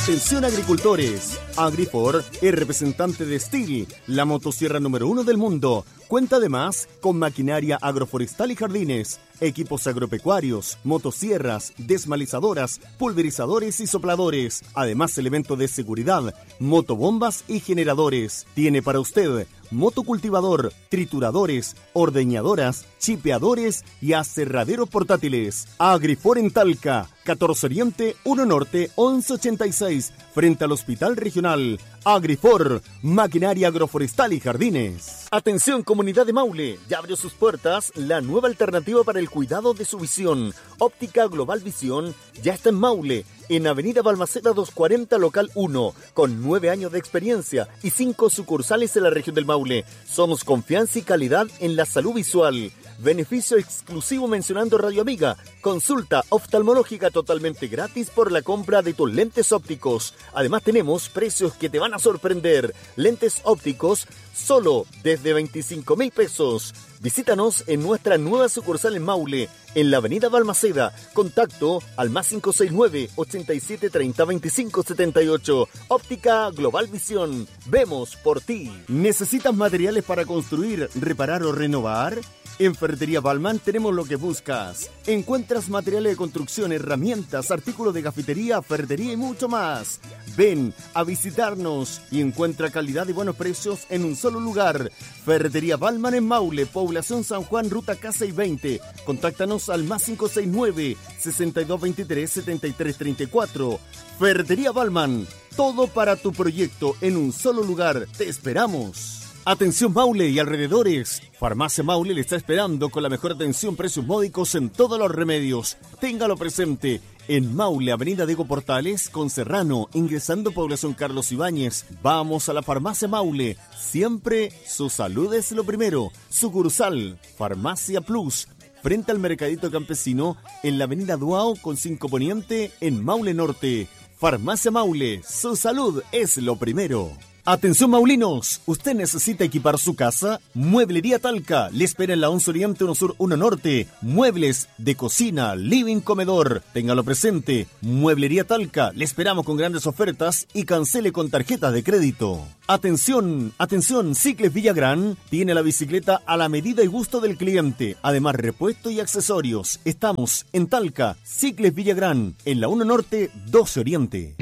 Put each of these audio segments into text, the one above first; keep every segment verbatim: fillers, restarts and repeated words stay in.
Atención agricultores, Agrifor es representante de Stihl, la motosierra número uno del mundo. Cuenta además con maquinaria agroforestal y jardines, equipos agropecuarios, motosierras, desmalizadoras, pulverizadores y sopladores. Además, elementos de seguridad, motobombas y generadores. Tiene para usted motocultivador, trituradores, ordeñadoras, chipeadores y aserraderos portátiles. Agrifor en Talca, catorce Oriente, uno Norte, once ochenta y seis, frente al Hospital Regional. Agrifor, maquinaria agroforestal y jardines. Atención comunidad de Maule, ya abrió sus puertas la nueva alternativa para el cuidado de su visión. Óptica Global Visión ya está en Maule, en Avenida Balmaceda doscientos cuarenta, local uno, con nueve años de experiencia y cinco sucursales en la región del Maule. Somos confianza y calidad en la salud visual. Beneficio exclusivo mencionando Radio Amiga. Consulta oftalmológica totalmente gratis por la compra de tus lentes ópticos. Además tenemos precios que te van a sorprender. Lentes ópticos solo desde veinticinco mil pesos. Visítanos en nuestra nueva sucursal en Maule, en la avenida Balmaceda. Contacto al más cinco seis nueve, ochenta y siete treinta, veinticinco setenta y ocho. Óptica Global Visión. Vemos por ti. ¿Necesitas materiales para construir, reparar o renovar? En Ferretería Balman tenemos lo que buscas. Encuentras materiales de construcción, herramientas, artículos de cafetería, ferretería y mucho más. Ven a visitarnos y encuentra calidad y buenos precios en un solo lugar. Ferretería Balman en Maule, Población San Juan, Ruta K seiscientos veinte. Contáctanos al más cinco seis nueve, sesenta y dos veintitrés, setenta y tres treinta y cuatro. Ferretería Balman, todo para tu proyecto en un solo lugar. Te esperamos. Atención Maule y alrededores. Farmacia Maule le está esperando con la mejor atención, precios módicos en todos los remedios. Téngalo presente. En Maule, Avenida Diego Portales, con Serrano, ingresando Población Carlos Ibáñez. Vamos a la Farmacia Maule. Siempre su salud es lo primero. Sucursal, Farmacia Plus, frente al Mercadito Campesino, en la Avenida Duao, con cinco Poniente, en Maule Norte. Farmacia Maule, su salud es lo primero. Atención maulinos, ¿usted necesita equipar su casa? Mueblería Talca le espera en la once Oriente, uno Sur, uno Norte. Muebles de cocina, living, comedor. Téngalo presente. Mueblería Talca, le esperamos con grandes ofertas y cancele con tarjetas de crédito. Atención, atención, Cicles Villagrán tiene la bicicleta a la medida y gusto del cliente. Además, repuesto y accesorios. Estamos en Talca, Cicles Villagrán, en la uno Norte, doce Oriente.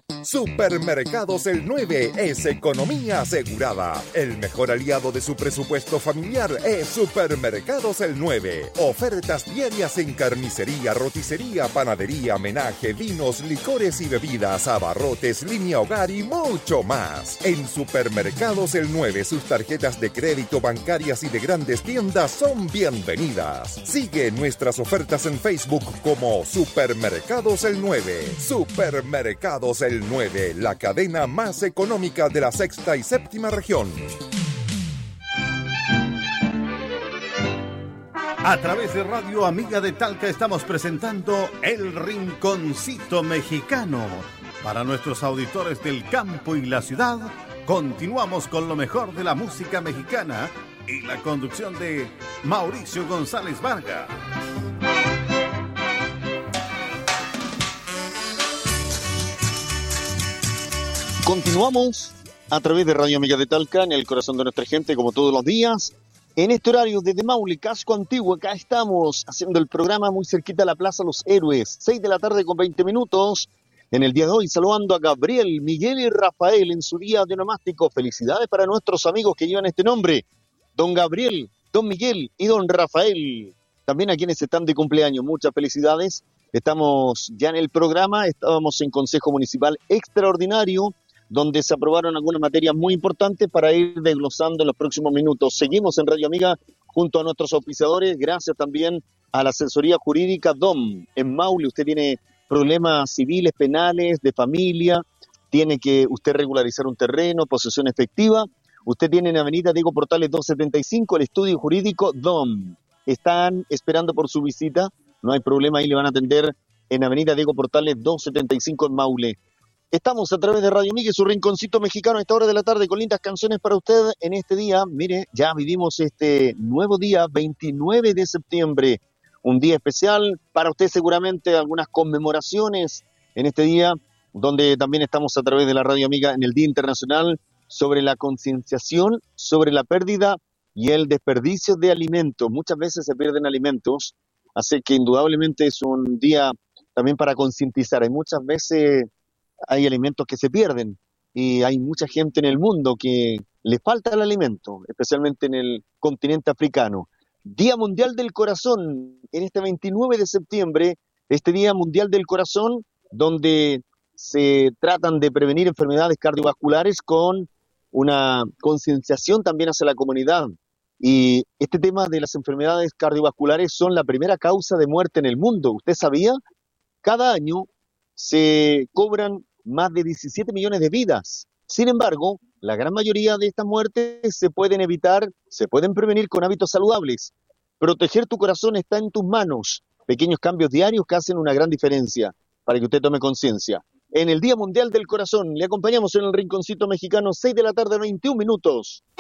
Supermercados El nueve es economía asegurada. El mejor aliado de su presupuesto familiar es Supermercados El nueve. Ofertas diarias en carnicería, roticería, panadería, menaje, vinos, licores y bebidas, abarrotes, línea hogar y mucho más. En Supermercados El nueve, sus tarjetas de crédito, bancarias y de grandes tiendas son bienvenidas. Sigue nuestras ofertas en Facebook como Supermercados El nueve. Supermercados El nueve, la cadena más económica de la sexta y séptima región. A través de Radio Amiga de Talca estamos presentando El Rinconcito Mexicano. Para nuestros auditores del campo y la ciudad, continuamos con lo mejor de la música mexicana y la conducción de Mauricio González Vargas. Continuamos a través de Radio Amiga de Talca, en el corazón de nuestra gente, como todos los días. En este horario, desde Maule, Casco Antiguo, acá estamos haciendo el programa muy cerquita de la Plaza Los Héroes. seis de la tarde con veinte minutos. En el día de hoy, saludando a Gabriel, Miguel y Rafael en su día de onomástico. Felicidades para nuestros amigos que llevan este nombre. Don Gabriel, Don Miguel y Don Rafael. También a quienes están de cumpleaños, muchas felicidades. Estamos ya en el programa, estábamos en Consejo Municipal Extraordinario, donde se aprobaron algunas materias muy importantes para ir desglosando en los próximos minutos. Seguimos en Radio Amiga junto a nuestros auspiciadores, gracias también a la asesoría jurídica D O M. En Maule usted tiene problemas civiles, penales, de familia, tiene que usted regularizar un terreno, posesión efectiva. Usted tiene en Avenida Diego Portales doscientos setenta y cinco el estudio jurídico D O M. Están esperando por su visita, no hay problema, ahí le van a atender en Avenida Diego Portales doscientos setenta y cinco en Maule. Estamos a través de Radio Amiga y su rinconcito mexicano a esta hora de la tarde con lindas canciones para usted en este día. Mire, ya vivimos este nuevo día, veintinueve de septiembre, un día especial para usted seguramente, algunas conmemoraciones en este día, donde también estamos a través de la Radio Amiga en el Día Internacional sobre la concienciación sobre la pérdida y el desperdicio de alimentos. Muchas veces se pierden alimentos, así que indudablemente es un día también para concientizar. Hay muchas veces, hay alimentos que se pierden y hay mucha gente en el mundo que le falta el alimento, especialmente en el continente africano. Día Mundial del Corazón, en este veintinueve de septiembre, este Día Mundial del Corazón, donde se tratan de prevenir enfermedades cardiovasculares con una concienciación también hacia la comunidad. Y este tema de las enfermedades cardiovasculares son la primera causa de muerte en el mundo. ¿Usted sabía? Cada año se cobran más de diecisiete millones de vidas. Sin embargo, la gran mayoría de estas muertes se pueden evitar, se pueden prevenir con hábitos saludables. Proteger tu corazón está en tus manos. Pequeños cambios diarios que hacen una gran diferencia para que usted tome conciencia. En el Día Mundial del Corazón, le acompañamos en el Rinconcito Mexicano, seis de la tarde, veintiún minutos.